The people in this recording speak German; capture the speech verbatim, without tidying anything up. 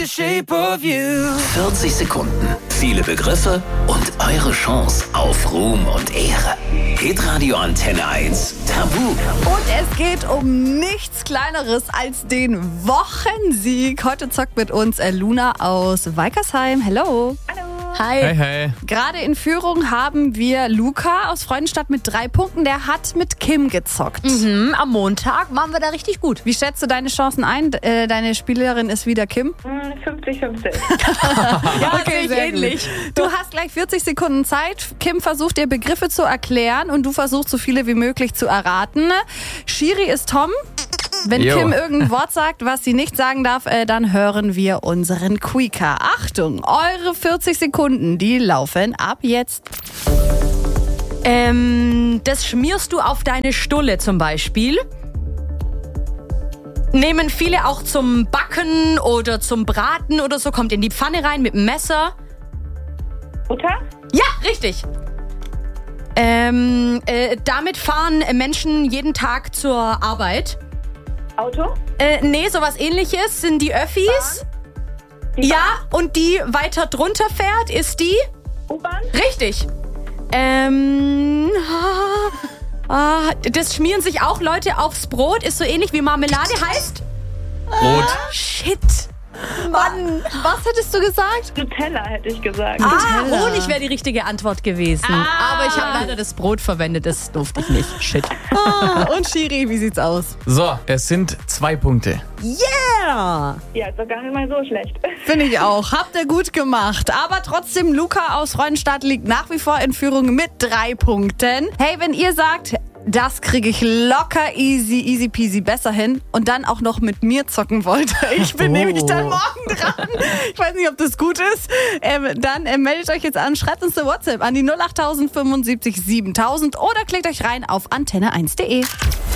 the shape of you. vierzig Sekunden, viele Begriffe und eure Chance auf Ruhm und Ehre. Hitradio Antenne eins Tabu. Und es geht um nichts Kleineres als den Wochensieg. Heute zockt mit uns Luna aus Weikersheim. Hello. Hallo. Hi. Hey, hey. Gerade in Führung haben wir Luca aus Freudenstadt mit drei Punkten. Der hat mit Kim gezockt. Mhm, am Montag waren wir da richtig gut. Wie schätzt du deine Chancen ein? Äh, deine Spielerin ist wieder Kim? fünfzig fünfzig. Ja, okay, sehr ähnlich. Du hast gleich vierzig Sekunden Zeit. Kim versucht dir Begriffe zu erklären und du versuchst so viele wie möglich zu erraten. Schiri ist Tom. Wenn Jo. Kim irgendein Wort sagt, was sie nicht sagen darf, äh, dann hören wir unseren Quickie. Achtung, eure vierzig Sekunden, die laufen ab jetzt. Ähm, das schmierst du auf deine Stulle zum Beispiel. Nehmen viele auch zum Backen oder zum Braten oder so. Kommt in die Pfanne rein mit dem Messer. Butter? Ja, richtig. Ähm, äh, damit fahren Menschen jeden Tag zur Arbeit. Auto? Äh, nee, sowas ähnliches sind die Öffis. Die Ja, und die weiter drunter fährt, ist die? U-Bahn? Richtig. Ähm, ah, ah, das schmieren sich auch Leute aufs Brot, ist so ähnlich wie Marmelade heißt. Brot. Shit. Mann, was hättest du gesagt? Nutella hätte ich gesagt. Ah, Nutella. Honig wäre die richtige Antwort gewesen. Aber ich habe leider das Brot verwendet, das durfte ich nicht. Shit. Ah, und Schiri, wie sieht's aus? So, es sind zwei Punkte. Yeah! Ja, ist doch gar nicht mal so schlecht. Finde ich auch. Habt ihr gut gemacht. Aber trotzdem, Luca aus Freudenstadt liegt nach wie vor in Führung mit drei Punkten. Hey, wenn ihr sagt, das kriege ich locker easy, easy peasy besser hin und dann auch noch mit mir zocken wollt, ich bin Oh. nämlich dann morgen dran. Ich weiß nicht, ob das gut ist. Ähm, dann äh, meldet euch jetzt an, schreibt uns eine WhatsApp an die null acht null null fünfundsiebzig siebentausend oder klickt euch rein auf antenne eins punkt de.